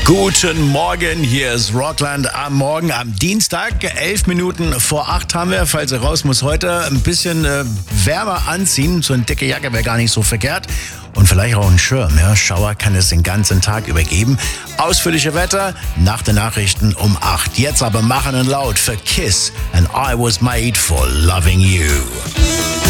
Guten Morgen, hier ist Rockland am Morgen, am Dienstag, 7:11 haben wir. Falls ihr raus muss, heute ein bisschen wärmer anziehen. So eine dicke Jacke wäre gar nicht so verkehrt. Und vielleicht auch ein Schirm, ja. Schauer kann es den ganzen Tag übergeben. Ausführliche Wetter nach den Nachrichten um 8. Jetzt aber machen und laut für Kiss and I Was Made for Loving You.